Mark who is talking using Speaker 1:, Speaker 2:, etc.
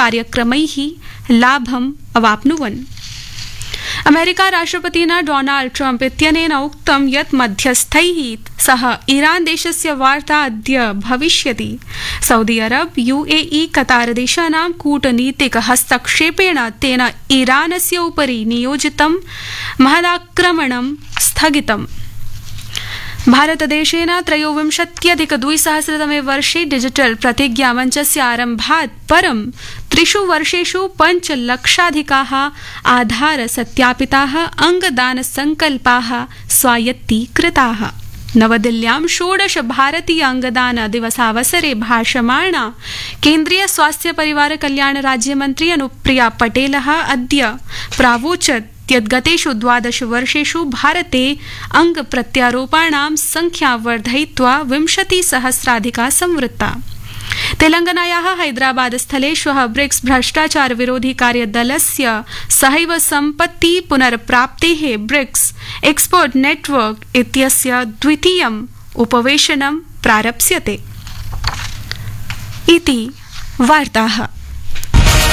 Speaker 1: कार्यक्रमैः लाभम् अवाप्नुवन्। अमेरिका राष्ट्रपतिना Donald Trump इत्यनेन उक्तं यत् मध्यस्थैः सह ईरान देशस्य वार्ता अद्य भविष्यति। सऊदी अरब, यूएई, कतार देशानां कूटनीतिक हस्तक्षेपेण तेन ईरानस्य उपरि नियोजितं महदाक्रमणं स्थगितम्। भारतदेशेन 23अधिक-2000तमे वर्षे डिजिटल प्रतिज्ञामञ्चस्य आरम्भात् परं 3 वर्षेषु 5 लक्षाधिकाः आधार सत्यापिताः अङ्गदानसङ्कल्पाः स्वायत्तीकृताः। नवदिल्ल्यां 16 भारतीय अंगदान दिवसावसरे भाषमाणा केन्द्रीय स्वास्थ्य परिवार कल्याण राज्यमन्त्री अनुप्रिया पटेलः अद्य प्रावोचत् यत् गतेषु 12 वर्षेषु भारते अंग प्रत्यारोपणां संख्या वर्धयित्वा 20,000 संवृत्ता। तेलंगानायाः हैदराबाद स्थले श्वः ब्रिक्स भ्रष्टाचार विरोधी कार्यदलस्य सहैव सम्पत्ति पुनर्प्राप्तेः ब्रिक्स एक्सपर्ट नेटवर्क इत्यस्य द्वितीयम् उपवेशनं प्रारप्स्यते। इति वार्ताः।